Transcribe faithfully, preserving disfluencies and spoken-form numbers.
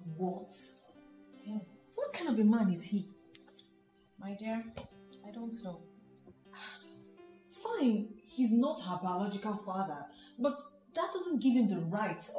What? Hmm. What kind of a man is he? My dear, I don't know. Fine, he's not her biological father, but that doesn't give him the right